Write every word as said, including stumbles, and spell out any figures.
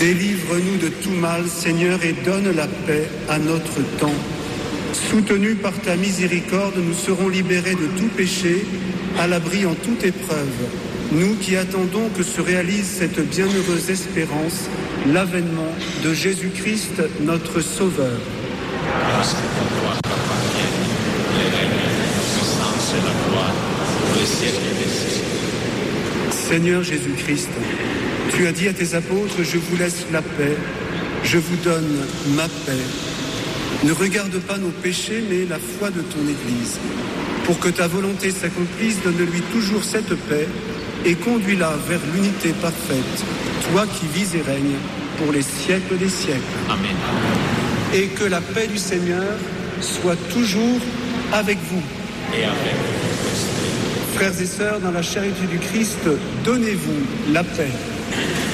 Délivre-nous de tout mal, Seigneur, et donne la paix à notre temps. Soutenus par ta miséricorde, nous serons libérés de tout péché, à l'abri en toute épreuve. Nous qui attendons que se réalise cette bienheureuse espérance, l'avènement de Jésus-Christ, notre Sauveur. Parce que pour toi t'appartient les règnes, la puissance et la gloire pour les siècles des siècles. Seigneur Jésus-Christ, tu as dit à tes apôtres, je vous laisse la paix, je vous donne ma paix. Ne regarde pas nos péchés, mais la foi de ton Église. Pour que ta volonté s'accomplisse, donne-lui toujours cette paix et conduis-la vers l'unité parfaite, toi qui vis et règnes pour les siècles des siècles. Amen. Et que la paix du Seigneur soit toujours avec vous. Et avec vous. Frères et sœurs, dans la charité du Christ, donnez-vous la paix.